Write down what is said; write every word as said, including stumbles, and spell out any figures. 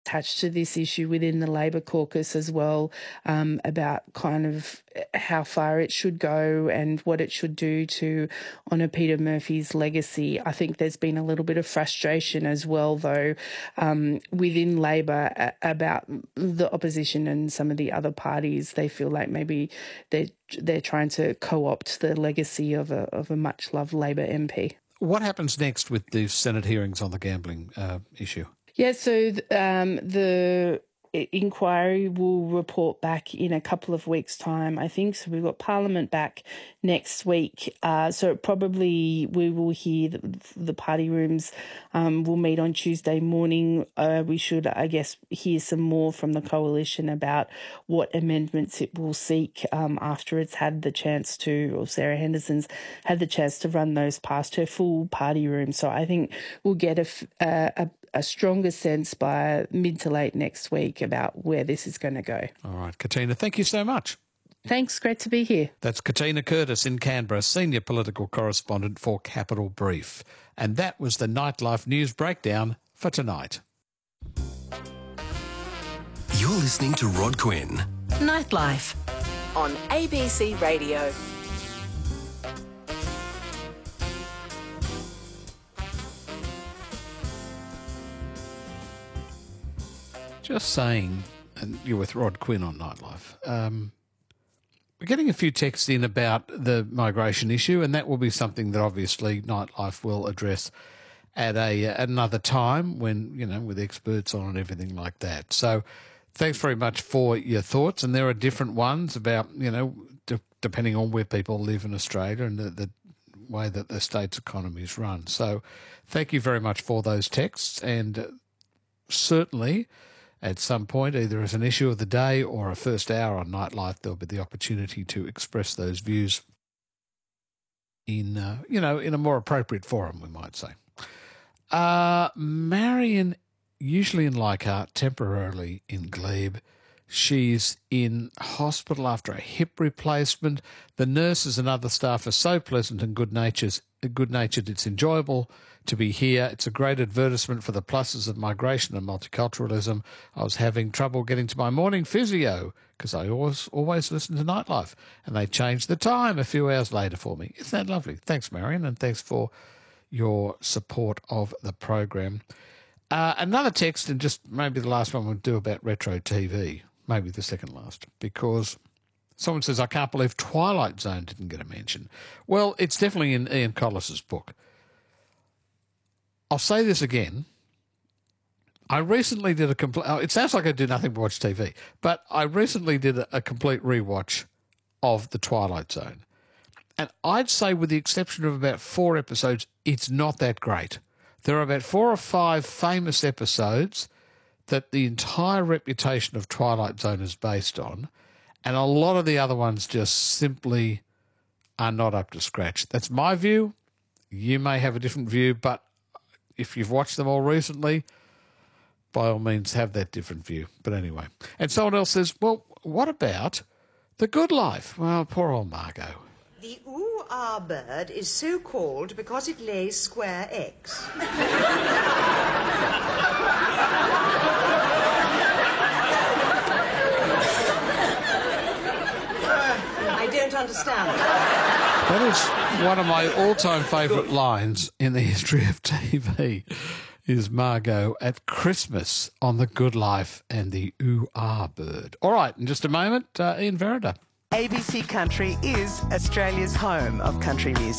attached to this issue within the Labor caucus as well, um, about kind of how far it should go and what it should do to honour Peter Murphy's legacy. I think there's been a little bit of frustration as well, though, um, within Labor a- about the opposition and some of the other parties. They feel like maybe they're, they're trying to co-opt the legacy of a, of a much-loved Labor M P. What happens next with the Senate hearings on the gambling uh, issue? Yeah, so um, the inquiry will report back in a couple of weeks' time, I think. So we've got Parliament back next week. Uh, so probably we will hear the, the party rooms um, will meet on Tuesday morning. Uh, we should, I guess, hear some more from the coalition about what amendments it will seek um, after it's had the chance to, or Sarah Henderson's had the chance to run those past her full party room. So I think we'll get a, a, a stronger sense by mid to late next week about where this is going to go. All right, Katina, thank you so much. Thanks, great to be here. That's Katina Curtis in Canberra, Senior Political Correspondent for Capital Brief. And that was the Nightlife News Breakdown for tonight. You're listening to Rod Quinn. Nightlife on A B C Radio. Just saying, and you're with Rod Quinn on Nightlife. Um, we're getting a few texts in about the migration issue, and that will be something that obviously Nightlife will address at a at another time when, you know, with experts on and everything like that. So thanks very much for your thoughts, and there are different ones about, you know, de- depending on where people live in Australia and the, the way that the state's economy is run. So thank you very much for those texts, and uh, certainly at some point, either as an issue of the day or a first hour on Nightlife, there'll be the opportunity to express those views in, uh, you know, in a more appropriate forum, we might say. Uh, Marion, usually in Leichhardt, temporarily in Glebe. She's in hospital after a hip replacement. The nurses and other staff are so pleasant and good-natured. Good-natured. It's enjoyable to be here. It's a great advertisement for the pluses of migration and multiculturalism. I was having trouble getting to my morning physio because I always always listen to Nightlife, and they changed the time a few hours later for me. Isn't that lovely? Thanks, Marion, and thanks for your support of the program. Uh, another text, and just maybe the last one we'll do about retro T V, maybe the second last, because someone says, I can't believe Twilight Zone didn't get a mention. Well, it's definitely in Ian Collis's book. I'll say this again. I recently did a complete... Oh, it sounds like I do nothing but watch T V, but I recently did a, a complete rewatch of The Twilight Zone. And I'd say, with the exception of about four episodes, it's not that great. There are about four or five famous episodes that the entire reputation of Twilight Zone is based on, and a lot of the other ones just simply are not up to scratch. That's my view. You may have a different view, but if you've watched them all recently, by all means have that different view. But anyway. And someone else says, well, what about The Good Life? Well, poor old Margot. The ooh-ah bird is so called because it lays square eggs. I don't understand. That is one of my all-time favourite lines in the history of T V, is Margot at Christmas on The Good Life and the ooh-ah bird. All right, in just a moment, uh, Ian Verrider. A B C Country is Australia's home of country music.